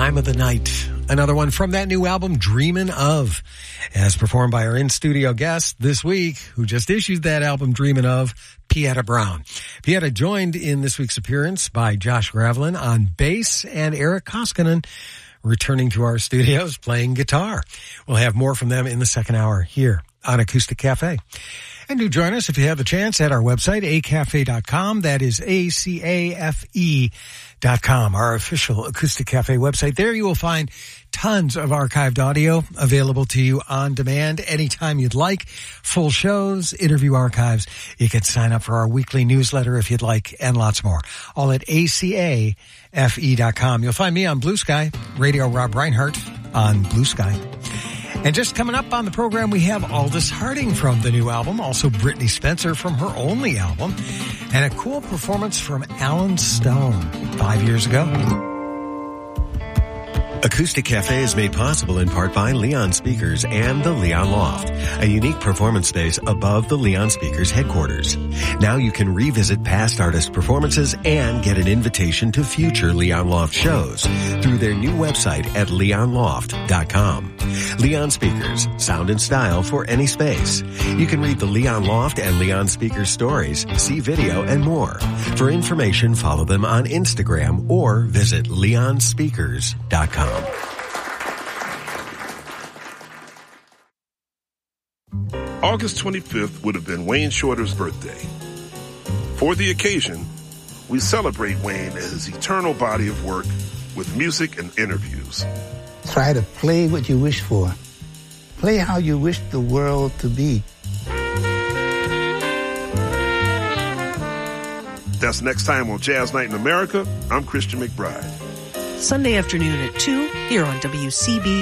Time of the Night. Another one from that new album, Dreamin' Of, as performed by our in-studio guest this week, who just issued that album, Dreamin' Of, Pieta Brown. Pieta joined in this week's appearance by Josh Gravelin on bass and Eric Koskinen returning to our studios playing guitar. We'll have more from them in the second hour here on Acoustic Cafe. And do join us if you have the chance at our website, acafe.com. That is ACAFE.com, our official Acoustic Cafe website. There you will find tons of archived audio available to you on demand anytime you'd like. Full shows, interview archives. You can sign up for our weekly newsletter if you'd like, and lots more. All at ACAFE.com. You'll find me on Blue Sky, Radio Rob Reinhardt on Blue Sky. And just coming up on the program, we have Aldous Harding from the new album, also Brittany Spencer from her only album, and a cool performance from Alan Stone 5 years ago. Acoustic Cafe is made possible in part by Leon Speakers and the Leon Loft, a unique performance space above the Leon Speakers headquarters. Now you can revisit past artist performances and get an invitation to future Leon Loft shows through their new website at leonloft.com. Leon Speakers, sound and style for any space. You can read the Leon Loft and Leon Speakers stories, see video, and more. For information, follow them on Instagram or visit leonspeakers.com. August 25th would have been Wayne Shorter's birthday. For the occasion, we celebrate Wayne and his eternal body of work with music and interviews. Try to play what you wish for. Play how you wish the world to be. That's next time on Jazz Night in America. I'm Christian McBride. Sunday afternoon at 2 here on WCB